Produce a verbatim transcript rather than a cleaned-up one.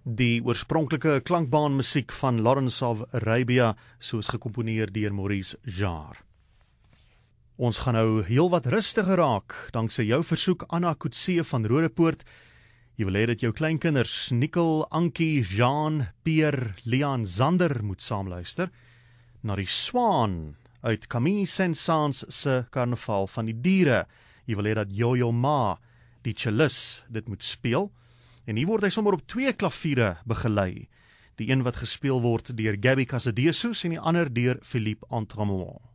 Die oorspronklike klankbaanmusiek van Lawrence of Arabia, soos gekomponeer deur Maurice Jarre. Ons gaan nou heel wat rustiger raak, dankse jou versoek Anna Coetzee van Rodepoort. Jy wil hê dat jou kleinkinders Nicole, Ankie, Jean, Pierre, Leon, Zander moet saamluister na die Swaan uit Camille Saint-Saëns se Karnaval van die Diere. Jy wil hê dat Yo-Yo Ma, die cellist, dit moet speel. En hier word hy sommer op twee klaviere begelei. Die een wat gespeel word deur Gabby Casadesus en die ander deur Philippe Entremont.